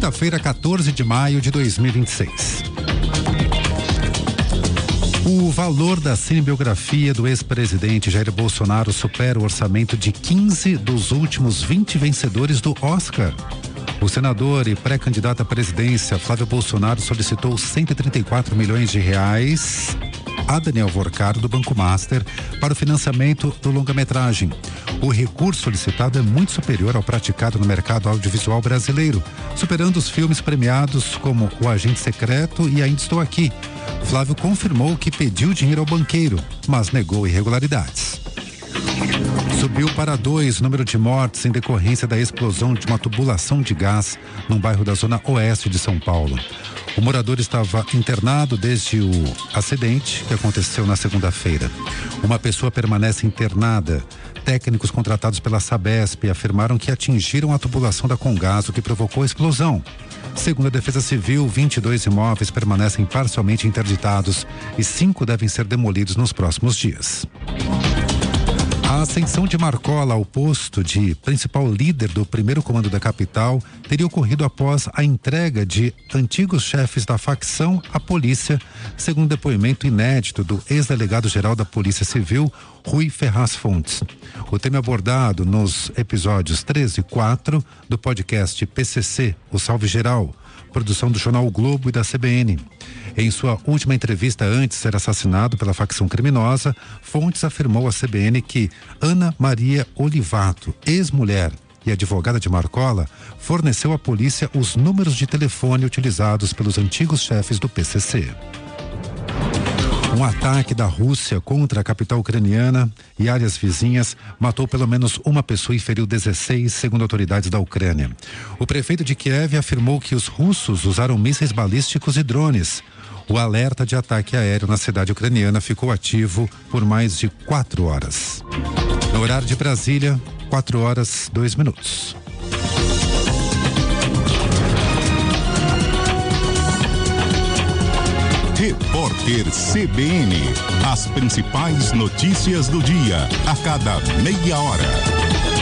quinta-feira, 14 de maio de 2026. O valor da cinebiografia do ex-presidente Jair Bolsonaro supera o orçamento de 15 dos últimos 20 vencedores do Oscar. O senador e pré-candidato à presidência, Flávio Bolsonaro, solicitou 134 milhões de reais a Daniel Vorcaro, do Banco Master, para o financiamento do longa-metragem. O recurso solicitado é muito superior ao praticado no mercado audiovisual brasileiro, superando os filmes premiados como O Agente Secreto e Ainda Estou Aqui. Flávio confirmou que pediu dinheiro ao banqueiro, mas negou irregularidades. Subiu para 2 o número de mortes em decorrência da explosão de uma tubulação de gás num bairro da zona oeste de São Paulo. O morador estava internado desde o acidente que aconteceu na segunda-feira. Uma pessoa permanece internada. Técnicos contratados pela Sabesp afirmaram que atingiram a tubulação da Comgás, o que provocou a explosão. Segundo a Defesa Civil, 22 imóveis permanecem parcialmente interditados e 5 devem ser demolidos nos próximos dias. A ascensão de Marcola ao posto de principal líder do primeiro comando da capital teria ocorrido após a entrega de antigos chefes da facção à polícia, segundo depoimento inédito do ex-delegado-geral da Polícia Civil, Rui Ferraz Fontes. O tema abordado nos episódios 13 e 4 do podcast PCC, o Salve Geral, produção do jornal o Globo e da CBN. Em sua última entrevista antes de ser assassinado pela facção criminosa, Fontes afirmou à CBN que Ana Maria Olivato, ex-mulher e advogada de Marcola, forneceu à polícia os números de telefone utilizados pelos antigos chefes do PCC. Um ataque da Rússia contra a capital ucraniana e áreas vizinhas matou pelo menos uma pessoa e feriu 16, segundo autoridades da Ucrânia. O prefeito de Kiev afirmou que os russos usaram mísseis balísticos e drones. O alerta de ataque aéreo na cidade ucraniana ficou ativo por mais de 4 horas. No horário de Brasília, 4 horas, 2 minutos. Repórter CBN. As principais notícias do dia, a cada meia hora.